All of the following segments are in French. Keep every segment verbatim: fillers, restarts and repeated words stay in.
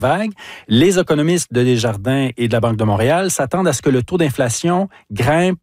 vague. Les économistes de Desjardins et de la Banque de Montréal s'attendent à ce que le taux d'inflation grimpe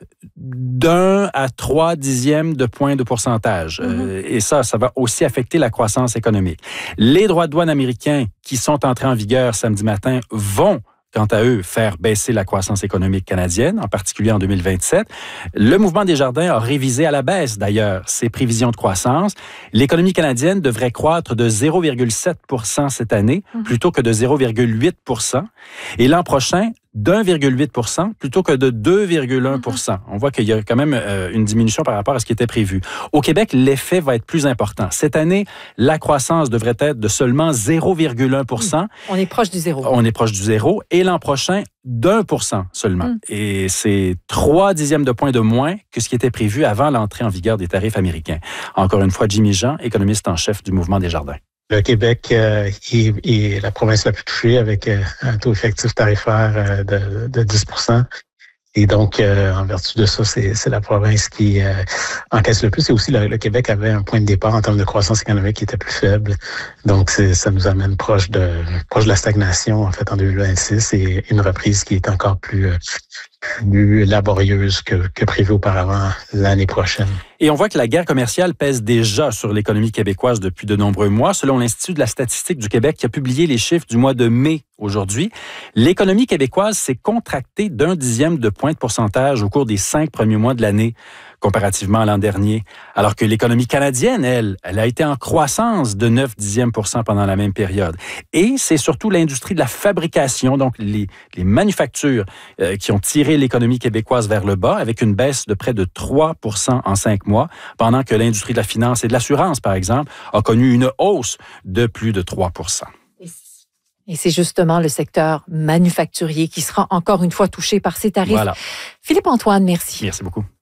d'un à trois dixièmes de point de pourcentage. Mm-hmm. Euh, et ça, ça va aussi affecter la croissance économique. Les droits de douane américains qui sont entrés en vigueur samedi matin vont quant à eux, faire baisser la croissance économique canadienne, en particulier en deux mille vingt-sept. Le mouvement Desjardins a révisé à la baisse, d'ailleurs, ses prévisions de croissance. L'économie canadienne devrait croître de zéro virgule sept pour cent cette année, mmh. plutôt que de zéro virgule huit pour cent. Et l'an prochain, d'un virgule huit pour cent plutôt que de deux virgule un pour cent. Mm-hmm. On voit qu'il y a quand même euh, une diminution par rapport à ce qui était prévu. Au Québec, l'effet va être plus important. Cette année, la croissance devrait être de seulement zéro virgule un pour cent. Mm. On est proche du zéro. On est proche du zéro. Et l'an prochain, d'un pour cent seulement. Mm. Et c'est trois dixièmes de point de moins que ce qui était prévu avant l'entrée en vigueur des tarifs américains. Encore une fois, Jimmy Jean, économiste en chef du mouvement Desjardins. Le Québec euh, est, est la province la plus touchée avec euh, un taux effectif tarifaire euh, de, de dix pour cent. Et donc, euh, en vertu de ça, c'est, c'est la province qui euh, encaisse le plus. Et aussi, le, le Québec avait un point de départ en termes de croissance économique qui était plus faible. Donc, c'est, ça nous amène proche de proche de la stagnation, en fait, en deux mille vingt-six, et une reprise qui est encore plus, euh, plus laborieuse que, que prévu auparavant l'année prochaine. Et on voit que la guerre commerciale pèse déjà sur l'économie québécoise depuis de nombreux mois. Selon l'Institut de la statistique du Québec qui a publié les chiffres du mois de mai aujourd'hui, l'économie québécoise s'est contractée d'un dixième de point de pourcentage au cours des cinq premiers mois de l'année, comparativement à l'an dernier. Alors que l'économie canadienne, elle, elle a été en croissance de neuf dixièmes pour cent pendant la même période. Et c'est surtout l'industrie de la fabrication, donc les, les manufactures, euh, qui ont tiré l'économie québécoise vers le bas avec une baisse de près de trois pour cent en cinq mois, pendant que l'industrie de la finance et de l'assurance, par exemple, a connu une hausse de plus de trois pour cent. Et c'est justement le secteur manufacturier qui sera encore une fois touché par ces tarifs. Voilà. Philippe-Antoine, merci. Merci beaucoup.